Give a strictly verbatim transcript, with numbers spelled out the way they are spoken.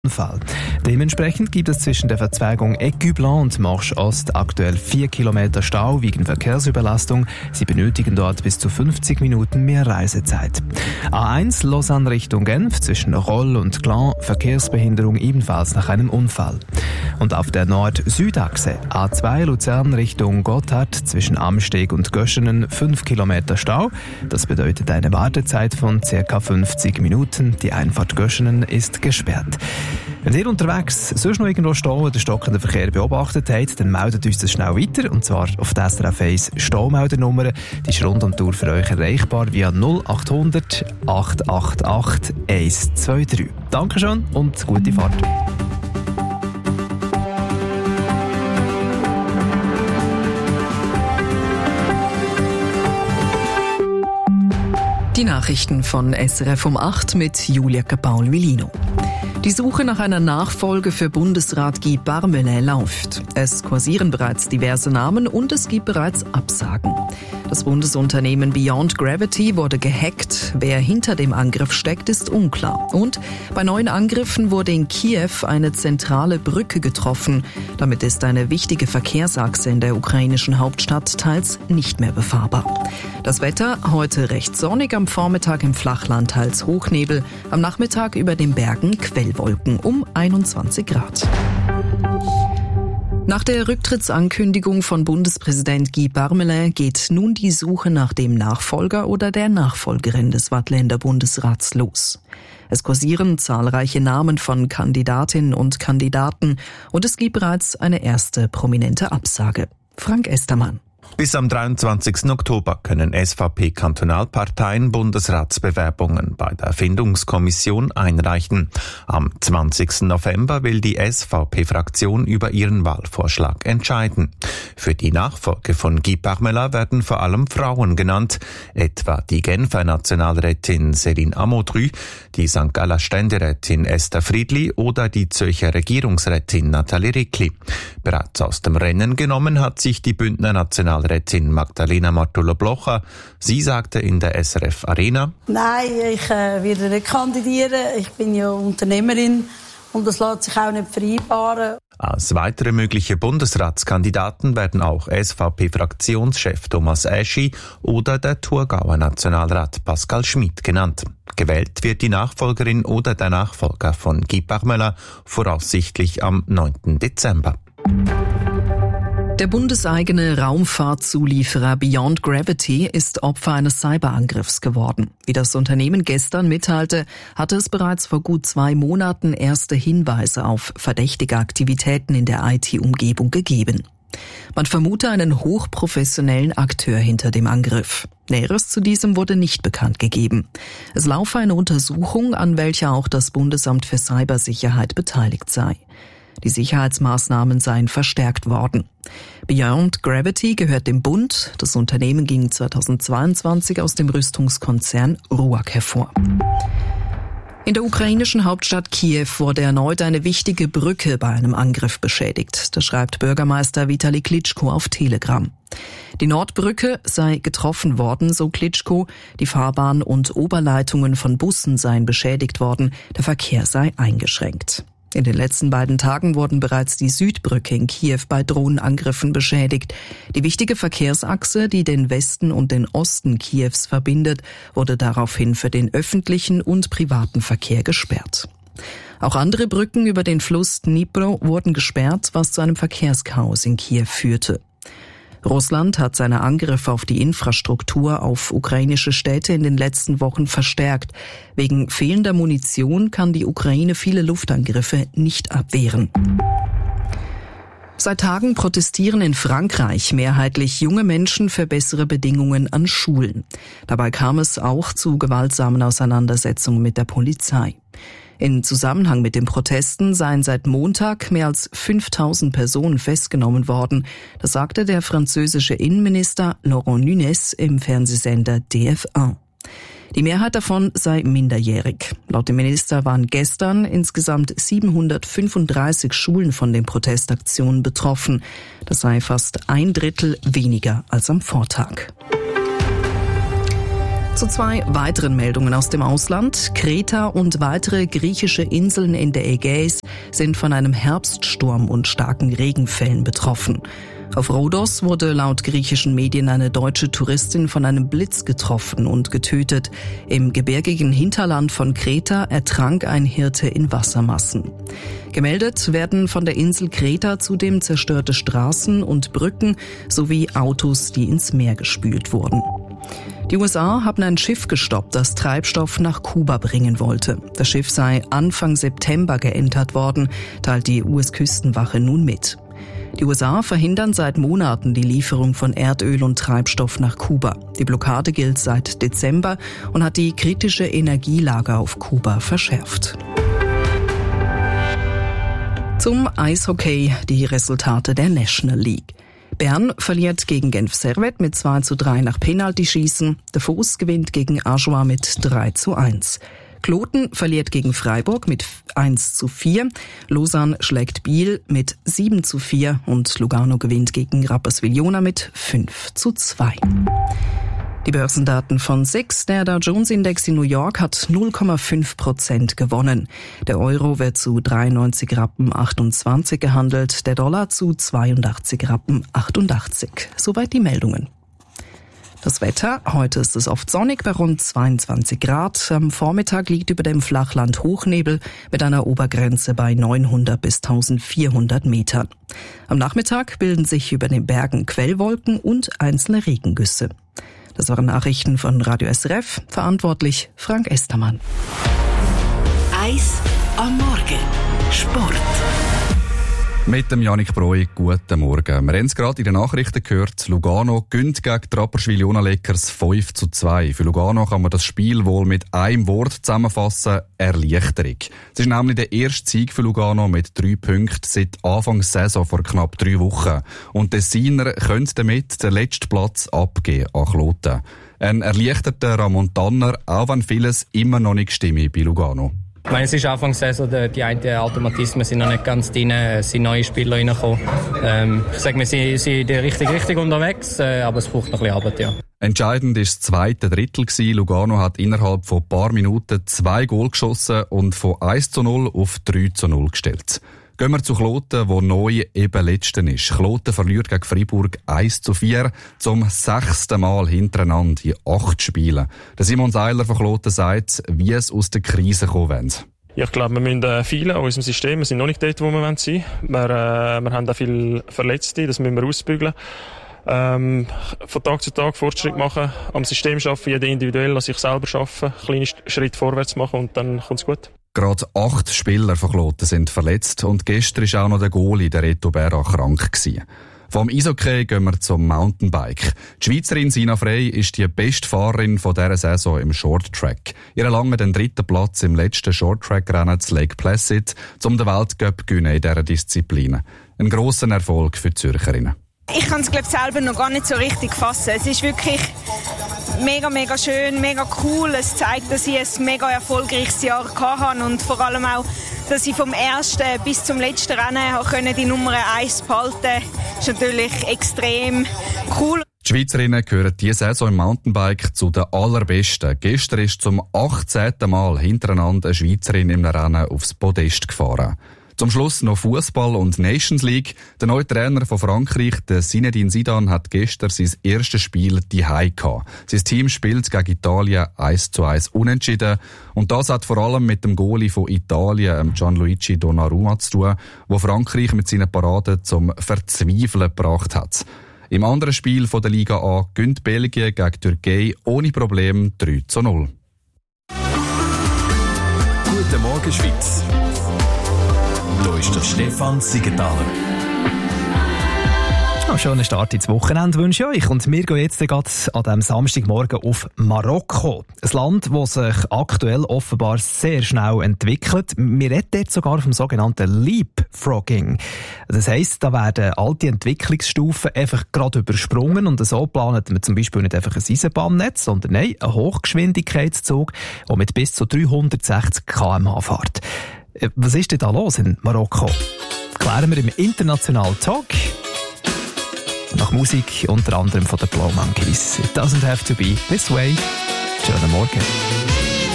Fall. Dementsprechend gibt es zwischen der Verzweigung Écublens und Marche Ost aktuell vier Kilometer Stau wegen Verkehrsüberlastung. Sie benötigen dort bis zu fünfzig Minuten mehr Reisezeit. A eins Lausanne Richtung Genf zwischen Roll und Gland, Verkehrsbehinderung ebenfalls nach einem Unfall. Und auf der Nord-Süd-Achse A zwei Luzern Richtung Gotthard zwischen Amsteg und Göschenen fünf Kilometer Stau. Das bedeutet eine Wartezeit von ca. fünfzig Minuten. Die Einfahrt Göschenen ist gesperrt. Wenn ihr unterwegs sonst noch irgendwo stehen oder stockenden Verkehr beobachtet habt, dann meldet uns das schnell weiter. Und zwar auf der S R F eins Staumeldernummer. Die ist rund um die Tour für euch erreichbar via null acht hundert acht acht acht eins zwei drei. Dankeschön und gute Fahrt. Die Nachrichten von S R F um acht mit Julia Paul-Vilino. Die Suche nach einer Nachfolge für Bundesrat Guy Parmelin läuft. Es kursieren bereits diverse Namen und es gibt bereits Absagen. Das Bundesunternehmen Beyond Gravity wurde gehackt. Wer hinter dem Angriff steckt, ist unklar. Und bei neuen Angriffen wurde in Kiew eine zentrale Brücke getroffen. Damit ist eine wichtige Verkehrsachse in der ukrainischen Hauptstadt teils nicht mehr befahrbar. Das Wetter heute recht sonnig, am Vormittag im Flachland teils Hochnebel, am Nachmittag über den Bergen Quellwolken um einundzwanzig Grad. Nach der Rücktrittsankündigung von Bundespräsident Guy Parmelin geht nun die Suche nach dem Nachfolger oder der Nachfolgerin des Waadtländer Bundesrats los. Es kursieren zahlreiche Namen von Kandidatinnen und Kandidaten und es gibt bereits eine erste prominente Absage. Frank Estermann. Bis am dreiundzwanzigsten Oktober können S V P-Kantonalparteien Bundesratsbewerbungen bei der Findungskommission einreichen. Am zwanzigsten November will die S V P-Fraktion über ihren Wahlvorschlag entscheiden. Für die Nachfolge von Guy Parmelin werden vor allem Frauen genannt, etwa die Genfer Nationalrätin Céline Amodru, die Sankt Galler Ständerätin Esther Friedli oder die Zürcher Regierungsrätin Nathalie Rickli. Bereits aus dem Rennen genommen hat sich die Bündner Nationalrätin Rätin Magdalena Martula-Blocher. Sie sagte in der S R F Arena: Nein, ich äh, werde nicht kandidieren. Ich bin ja Unternehmerin und das lässt sich auch nicht vereinbaren. Als weitere mögliche Bundesratskandidaten werden auch S V P-Fraktionschef Thomas Eschi oder der Thurgauer Nationalrat Pascal Schmid genannt. Gewählt wird die Nachfolgerin oder der Nachfolger von Guy Parmelin voraussichtlich am neunten Dezember. Der bundeseigene Raumfahrtzulieferer Beyond Gravity ist Opfer eines Cyberangriffs geworden. Wie das Unternehmen gestern mitteilte, hatte es bereits vor gut zwei Monaten erste Hinweise auf verdächtige Aktivitäten in der I T-Umgebung gegeben. Man vermute einen hochprofessionellen Akteur hinter dem Angriff. Näheres zu diesem wurde nicht bekannt gegeben. Es laufe eine Untersuchung, an welcher auch das Bundesamt für Cybersicherheit beteiligt sei. Die Sicherheitsmaßnahmen seien verstärkt worden. Beyond Gravity gehört dem Bund. Das Unternehmen ging zweitausendzweiundzwanzig aus dem Rüstungskonzern R U A G hervor. In der ukrainischen Hauptstadt Kiew wurde erneut eine wichtige Brücke bei einem Angriff beschädigt. Das schreibt Bürgermeister Vitali Klitschko auf Telegram. Die Nordbrücke sei getroffen worden, so Klitschko. Die Fahrbahn und Oberleitungen von Bussen seien beschädigt worden. Der Verkehr sei eingeschränkt. In den letzten beiden Tagen wurden bereits die Südbrücke in Kiew bei Drohnenangriffen beschädigt. Die wichtige Verkehrsachse, die den Westen und den Osten Kiews verbindet, wurde daraufhin für den öffentlichen und privaten Verkehr gesperrt. Auch andere Brücken über den Fluss Dnipro wurden gesperrt, was zu einem Verkehrschaos in Kiew führte. Russland hat seine Angriffe auf die Infrastruktur auf ukrainische Städte in den letzten Wochen verstärkt. Wegen fehlender Munition kann die Ukraine viele Luftangriffe nicht abwehren. Seit Tagen protestieren in Frankreich mehrheitlich junge Menschen für bessere Bedingungen an Schulen. Dabei kam es auch zu gewaltsamen Auseinandersetzungen mit der Polizei. In Zusammenhang mit den Protesten seien seit Montag mehr als fünftausend Personen festgenommen worden. Das sagte der französische Innenminister Laurent Nunez im Fernsehsender D F eins. Die Mehrheit davon sei minderjährig. Laut dem Minister waren gestern insgesamt siebenhundertfünfunddreißig Schulen von den Protestaktionen betroffen. Das sei fast ein Drittel weniger als am Vortag. Zu zwei weiteren Meldungen aus dem Ausland. Kreta und weitere griechische Inseln in der Ägäis sind von einem Herbststurm und starken Regenfällen betroffen. Auf Rhodos wurde laut griechischen Medien eine deutsche Touristin von einem Blitz getroffen und getötet. Im gebirgigen Hinterland von Kreta ertrank ein Hirte in Wassermassen. Gemeldet werden von der Insel Kreta zudem zerstörte Straßen und Brücken sowie Autos, die ins Meer gespült wurden. Die U S A haben ein Schiff gestoppt, das Treibstoff nach Kuba bringen wollte. Das Schiff sei Anfang September geentert worden, teilt die U S-Küstenwache nun mit. Die U S A verhindern seit Monaten die Lieferung von Erdöl und Treibstoff nach Kuba. Die Blockade gilt seit Dezember und hat die kritische Energielage auf Kuba verschärft. Zum Eishockey, die Resultate der National League. Bern verliert gegen Genf Servette mit zwei zu drei nach Penaltyschießen. Der Fuß gewinnt gegen Ajoie mit drei zu eins. Kloten verliert gegen Freiburg mit eins zu vier. Lausanne schlägt Biel mit sieben zu vier und Lugano gewinnt gegen Rapperswil-Jona mit fünf zu zwei. Die Börsendaten von S I X. Der Dow Jones Index in New York hat null Komma fünf Prozent gewonnen. Der Euro wird zu dreiundneunzig Rappen achtundzwanzig gehandelt, der Dollar zu zweiundachtzig Rappen achtundachtzig. Soweit die Meldungen. Das Wetter, heute ist es oft sonnig bei rund zweiundzwanzig Grad. Am Vormittag liegt über dem Flachland Hochnebel mit einer Obergrenze bei neunhundert bis eintausendvierhundert Metern. Am Nachmittag bilden sich über den Bergen Quellwolken und einzelne Regengüsse. Das waren Nachrichten von Radio S R F, verantwortlich Frank Estermann. Eis am Morgen. Sport. Mit dem Yannick Breu, guten Morgen. Wir haben es gerade in den Nachrichten gehört, Lugano gönnt gegen die Rapperswil-Jona Lakers fünf zu zwei. Für Lugano kann man das Spiel wohl mit einem Wort zusammenfassen, Erleichterung. Es ist nämlich der erste Sieg für Lugano mit drei Punkten seit Anfang der Saison vor knapp drei Wochen. Und die Tessiner können damit den letzten Platz abgeben an Kloten. Ein erleichterter Ramon Tanner, auch wenn vieles immer noch nicht stimme bei Lugano. Ich meine, es ist Anfang der Saison, die einen Automatismen sind noch nicht ganz drin, es sind neue Spieler reingekommen. Ähm, ich sage, wir sind, sind in die richtige Richtung unterwegs, äh, aber es braucht noch ein bisschen Arbeit, ja. Entscheidend war das zweite Drittel. Lugano hat innerhalb von ein paar Minuten zwei Goal geschossen und von eins zu null auf drei zu null gestellt. Gehen wir zu Kloten, wo neu eben Letzten ist. Kloten verliert gegen Freiburg eins zu vier zum sechsten Mal hintereinander in acht Spielen. Der Simon Seiler von Kloten sagt, wie es aus der Krise kommen will. Ja, ich glaube, wir müssen äh, viele an unserem System. Wir sind noch nicht dort, wo wir sein wollen. Wir, äh, wir haben auch viele Verletzte, das müssen wir ausbügeln. Ähm, von Tag zu Tag Fortschritt machen, am System arbeiten, jeder individuell an sich selber arbeiten, kleine Schritte vorwärts machen und dann kommt es gut. Gerade acht Spieler von Kloten sind verletzt und gestern war auch noch der Goalie, der Reto Berra, krank gewesen. Vom Eishockey gehen wir zum Mountainbike. Die Schweizerin Sina Frey ist die beste Fahrerin von dieser Saison im Shorttrack. Ihr erlangt den dritten Platz im letzten Shorttrack-Rennen zu Lake Placid, um den Weltcup zu gewinnen in dieser Disziplin. Ein grosser Erfolg für die Zürcherinnen. Ich kann es glaube selber noch gar nicht so richtig fassen. Es ist wirklich mega, mega schön, mega cool. Es zeigt, dass ich ein mega erfolgreiches Jahr hatte und vor allem auch, dass ich vom ersten bis zum letzten Rennen die Nummer eins behalten konnte. Das ist natürlich extrem cool. Die Schweizerinnen gehören diese Saison im Mountainbike zu den allerbesten. Gestern ist zum achtzehnten Mal hintereinander eine Schweizerin im Rennen aufs Podest gefahren. Zum Schluss noch Fußball und Nations League. Der neue Trainer von Frankreich, der Zinedine Zidane, hat gestern sein erstes Spiel daheim gehabt. Sein Team spielt gegen Italien eins zu eins unentschieden. Und das hat vor allem mit dem Goalie von Italien, Gianluigi Donnarumma, zu tun, wo Frankreich mit seinen Paraden zum Verzweifeln gebracht hat. Im anderen Spiel von der Liga A gewinnt Belgien gegen Türkei ohne Problem drei zu null. Guten Morgen, Schweiz. Hier ist der Stefan Siegenthaler. Einen schönen Start ins Wochenende wünsche ich euch. Und wir gehen jetzt gerade an diesem Samstagmorgen auf Marokko. Ein Land, das sich aktuell offenbar sehr schnell entwickelt. Wir reden jetzt sogar vom sogenannten Leapfrogging. Das heisst, da werden alte Entwicklungsstufen einfach gerade übersprungen und so planet man zum Beispiel nicht einfach ein Eisenbahnnetz, sondern nein, einen Hochgeschwindigkeitszug, der mit bis zu dreihundertsechzig Kilometer pro Stunde fährt. Was ist denn da los in Marokko? Klären wir im internationalen Talk. Nach Musik unter anderem von den Blow Monkeys. It doesn't have to be this way. Schönen Morgen.